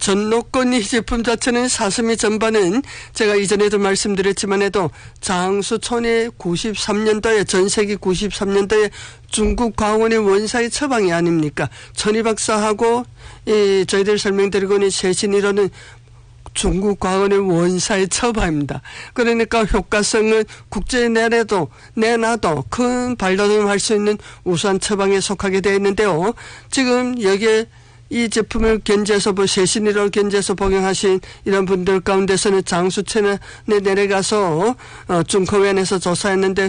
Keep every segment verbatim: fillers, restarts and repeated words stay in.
전노건 이 제품 자체는 사스미 전반은 제가 이전에도 말씀드렸지만 해도 장수 천구백구십삼 년도에 전세기 구십삼 년도에 중국 광원의 원사의 처방이 아닙니까? 천희 박사하고 이 저희들 설명드리고 있는 세신이라는 중국 광원의 원사의 처방입니다. 그러니까 효과성은 국제에 내놔도 내놔도 큰 발돋움할 수 있는 우수한 처방에 속하게 되어 있는데요. 지금 여기에 이 제품을 견제해서 뭐 세신이라고 견제해서 복용하신 이런 분들 가운데서는 장수천에 내려가서 어, 중科院에서 조사했는데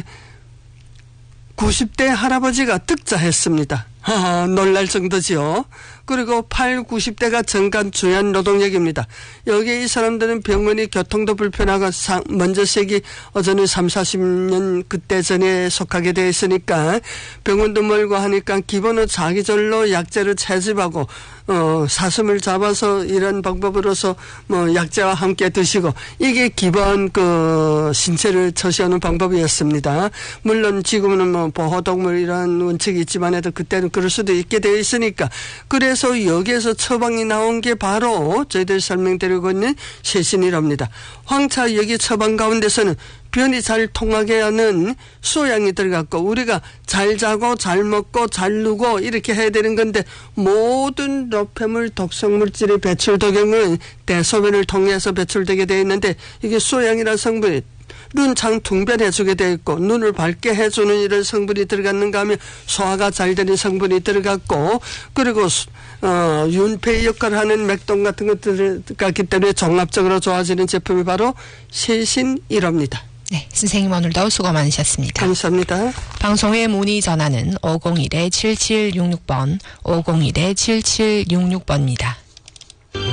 구십 대 할아버지가 득자했습니다. 하하, 놀랄 정도지요. 그리고 팔, 구십 대가 정관 중요한 노동력입니다. 여기 이 사람들은 병원이 교통도 불편하고 상, 먼저 세기 어전에 삼, 사십 년 그때 전에 속하게 되어 있으니까 병원도 멀고 하니까 기본은 자기절로 약재를 채집하고 어, 사슴을 잡아서 이런 방법으로서 뭐 약재와 함께 드시고 이게 기본 그 신체를 처시하는 방법이었습니다. 물론 지금은 뭐 보호동물 이런 원칙이 있지만 해도 그때는 그럴 수도 있게 되어 있으니까 그래서 여기에서 처방이 나온 게 바로 저희들 설명드리고 있는 세신이랍니다. 황차 여기 처방 가운데서는 변이 잘 통하게 하는 수양이 들어갔고 우리가 잘 자고 잘 먹고 잘 누고 이렇게 해야 되는 건데 모든 노폐물 독성물질의 배출 도경은 대소변을 통해서 배출되게 되어 있는데 이게 수양이라는 성분이 눈창 퉁변해주게 되어 있고 눈을 밝게 해주는 이런 성분이 들어갔는가 하면 소화가 잘 되는 성분이 들어갔고 그리고 어, 윤폐 역할을 하는 맥동 같은 것들이 들어갔기 때문에 종합적으로 좋아지는 제품이 바로 세신일호입니다. 네, 선생님 오늘도 수고 많으셨습니다. 감사합니다. 방송의 문의 전화는 오공일 칠칠육육 번, 오공일 칠칠육육 번입니다.